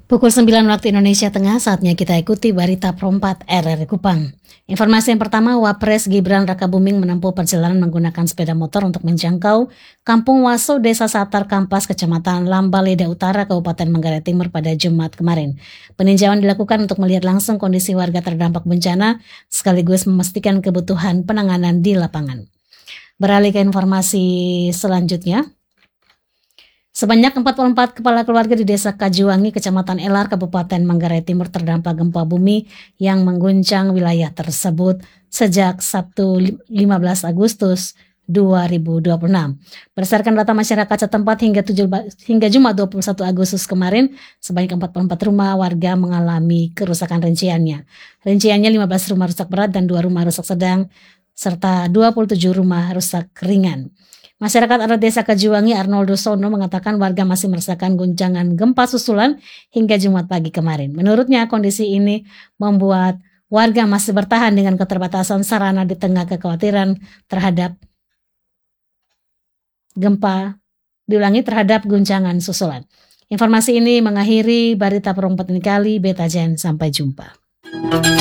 Pukul 9 waktu Indonesia Tengah, saatnya kita ikuti berita perempat RRI Kupang. Informasi yang pertama, Wapres Gibran Rakabuming menempuh perjalanan menggunakan sepeda motor untuk menjangkau Kampung Waso, Desa Satar Kampas, Kecamatan Lambaleda Utara, Kabupaten Manggarai Timur pada Jumat kemarin. Peninjauan dilakukan untuk melihat langsung kondisi warga terdampak bencana, sekaligus memastikan kebutuhan penanganan di lapangan. Beralih ke informasi selanjutnya. Sebanyak 44 kepala keluarga di Desa Kajuwangi, Kecamatan Elar, Kabupaten Manggarai Timur terdampak gempa bumi yang mengguncang wilayah tersebut sejak Sabtu 15 Agustus 2026. Berdasarkan data masyarakat setempat hingga Jumat 21 Agustus kemarin, sebanyak 44 rumah warga mengalami kerusakan rinciannya. Rinciannya 15 rumah rusak berat dan 2 rumah rusak sedang, serta 27 rumah rusak ringan. Masyarakat adat Desa Kajuwangi Arnoldo Sono mengatakan warga masih merasakan guncangan gempa susulan hingga Jumat pagi kemarin. Menurutnya kondisi ini membuat warga masih bertahan dengan keterbatasan sarana di tengah kekhawatiran terhadap guncangan susulan. Informasi ini mengakhiri berita perempat ini kali. Beta Jen, sampai jumpa.